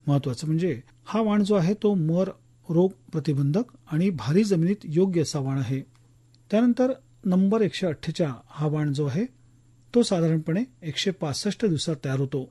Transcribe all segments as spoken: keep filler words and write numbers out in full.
महत्वाचं म्हणजे हा वाण जो आहे तो मर रोग प्रतिबंधक आणि भारी जमिनीत योग्य असा वाण आहे. त्यानंतर नंबर एकशे अठ्ठेचाळ हा वाण जो आहे तो साधारणपणे एकशे पासष्ट दिवसात तयार होतो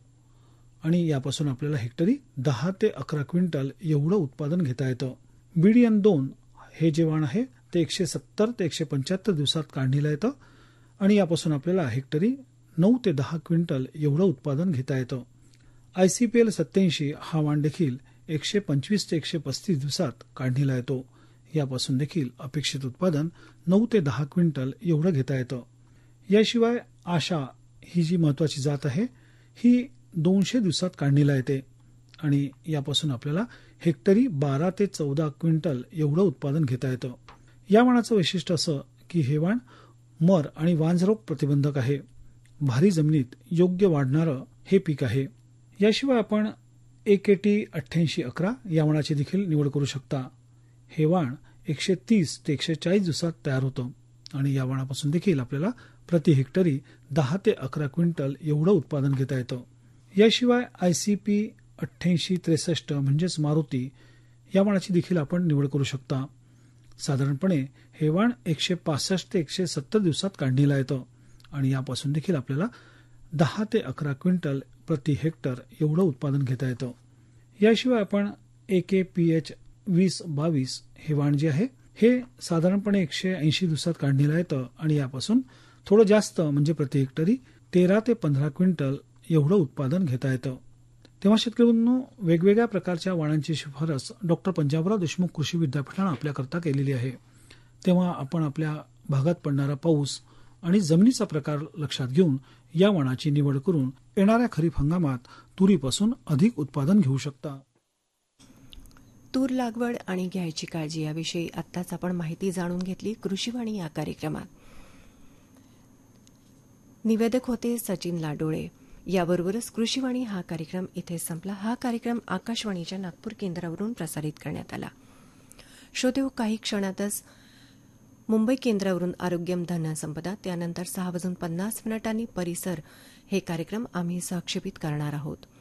आणि यापासून आपल्याला हेक्टरी दहा ते अकरा क्विंटल एवढं उत्पादन घेता येतं. बीडीएन दोन हे जे वाण आहे ते एकशे सत्तर ते एकशे पंच्याहत्तर दिवसात काढणीला येतं आणि यापासून आपल्याला हेक्टरी नऊ ते दहा क्विंटल एवढं उत्पादन घेता येतं. आयसीपीएल सत्याऐंशी हा वाण देखील एकशे पंचवीस ते एकशे पस्तीस दिवसात काढणीला येतो. यापासून देखील अपेक्षित उत्पादन नऊ ते दहा क्विंटल एवढं घेता येतं. याशिवाय आशा ही जी महत्वाची जात आहे ही दोनशे दिवसात काढणीला येते आणि यापासून आपल्याला हेक्टरी बारा ते चौदा क्विंटल एवढं उत्पादन घेता येतं. या वाणाचं वैशिष्ट्य असं की हे वाण मर आणि वांजरोग प्रतिबंधक आहे. भारी जमिनीत योग्य वाढणारं हे पीक आहे. याशिवाय आपण एकेटी अठ्ठ्याऐंशी अकरा या वाणाची देखील निवड करू शकता. हे वाण एकशे तीस ते एकशे चाळीस दिवसात तयार होतं आणि या वाणापासून देखील आपल्याला प्रति हेक्टरी दहा ते अकरा क्विंटल एवढं उत्पादन घेता येतं. याशिवाय आयसीपी अठ्ठ्याऐंशी त्रेसष्ट म्हणजेच मारुती या वाणाची देखील आपण निवड करू शकता. साधारणपणे हे वाण एकशे पासष्ट ते एकशे सत्तर दिवसात काढणीला येतं आणि यापासून देखील आपल्याला दहा ते अकरा क्विंटल प्रति हेक्टर एवढं उत्पादन घेता येतं. याशिवाय आपण एके पी एच वीस बावीस हे वाण जे आहे हे साधारणपणे एकशे ऐंशी दिवसात काढणीला येतं आणि यापासून थोडं जास्त म्हणजे प्रति हेक्टरी तेरा ते पंधरा क्विंटल एवढं उत्पादन घेता येतं. तेव्हा शेतकऱ्यांनो वेगवेगळ्या प्रकारच्या वाणांची शिफारस डॉक्टर पंजाबराव देशमुख कृषी विद्यापीठानं आपल्याकरता केलेली आहे. तेव्हा आपण आपल्या भागात पडणारा पाऊस आणि जमिनीचा प्रकार लक्षात घेऊन या वाणाची निवड करून येणाऱ्या खरीप हंगामात तुरीपासून अधिक उत्पादन घेऊ शकता. तूर लागवड आणि घ्यायची काळजी याविषयी आत्ताच आपण माहिती जाणून घेतली कृषीवाणी या कार्यक्रमात. निवेदक होते सचिन लाडोळे. याबरोबरच कृषीवाणी हा कार्यक्रम इथे संपला. हा कार्यक्रम आकाशवाणीच्या नागपूर केंद्रावरून प्रसारित करण्यात आला. श्रोतेहो, काही क्षणातच मुंबई केंद्रावरून आरोग्यम धन संपदा, त्यानंतर सहा वाजून पन्नास मिनिटांनी परिसर हे कार्यक्रम आम्ही सहक्षेपित करणार आहोत.